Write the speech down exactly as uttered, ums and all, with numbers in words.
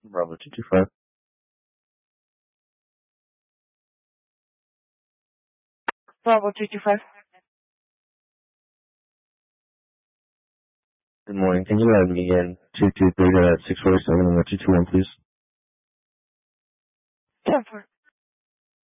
Bravo two two five. Bravo two two five. Good morning. Can you add me again two two three to that six four seven and the two two one, please? ten four.